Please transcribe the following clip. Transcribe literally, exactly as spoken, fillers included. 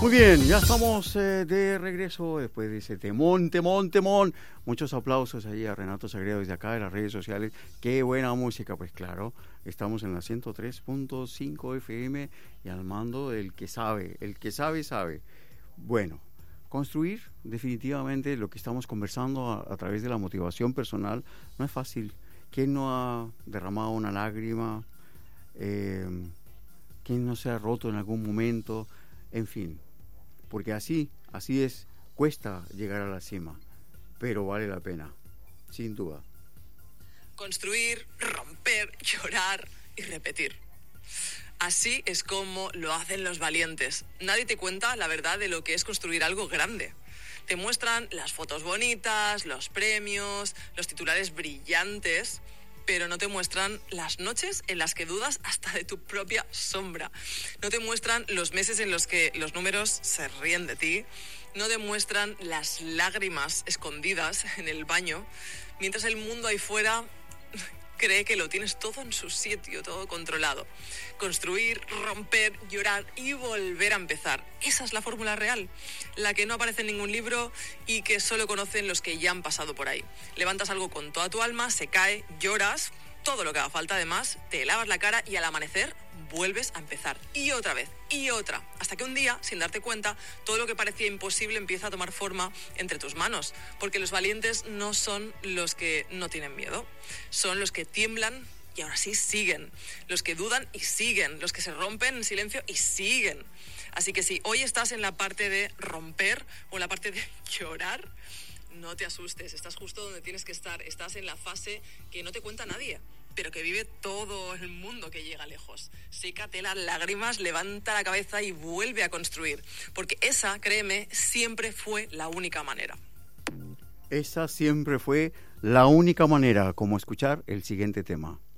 Muy bien, ya estamos eh, de regreso después de ese temón, temón, temón. Muchos aplausos ahí a Renato Sagredo desde acá de las redes sociales. Qué buena música, pues claro. Estamos en la ciento tres punto cinco F M y al mando del que sabe, el que sabe, sabe. Bueno, construir definitivamente lo que estamos conversando a, a través de la motivación personal no es fácil. ¿Quién no ha derramado una lágrima? Eh, ¿Quién no se ha roto en algún momento? En fin. Porque así, así es, cuesta llegar a la cima, pero vale la pena, sin duda. Construir, romper, llorar y repetir. Así es como lo hacen los valientes. Nadie te cuenta la verdad de lo que es construir algo grande. Te muestran las fotos bonitas, los premios, los titulares brillantes, pero no te muestran las noches en las que dudas hasta de tu propia sombra. No te muestran los meses en los que los números se ríen de ti. No te muestran las lágrimas escondidas en el baño, mientras el mundo ahí fuera cree que lo tienes todo en su sitio, todo controlado. Construir, romper, llorar y volver a empezar. Esa es la fórmula real, la que no aparece en ningún libro y que solo conocen los que ya han pasado por ahí. Levantas algo con toda tu alma, se cae, lloras, todo lo que haga falta además, te lavas la cara y al amanecer vuelves a empezar. Y otra vez, y otra, hasta que un día, sin darte cuenta, todo lo que parecía imposible empieza a tomar forma entre tus manos. Porque los valientes no son los que no tienen miedo, son los que tiemblan y ahora sí siguen, los que dudan y siguen, los que se rompen en silencio y siguen. Así que si hoy estás en la parte de romper o en la parte de llorar, no te asustes, estás justo donde tienes que estar, estás en la fase que no te cuenta nadie, pero que vive todo el mundo que llega lejos. Sécate las lágrimas, levanta la cabeza y vuelve a construir, porque esa, créeme, siempre fue la única manera. Esa siempre fue la única manera, como escuchar el siguiente tema.